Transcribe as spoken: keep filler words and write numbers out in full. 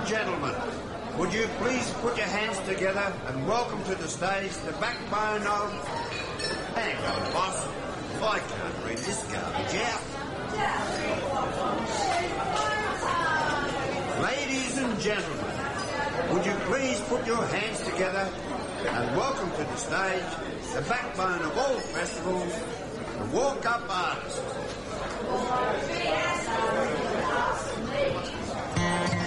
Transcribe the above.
gentlemen, would you please put your hands together and welcome to the stage the backbone of... Hang on, boss. I can't read this garbage out. Ladies and gentlemen, would you please put your hands together and welcome to the stage the backbone of all festivals, the walk-up artist.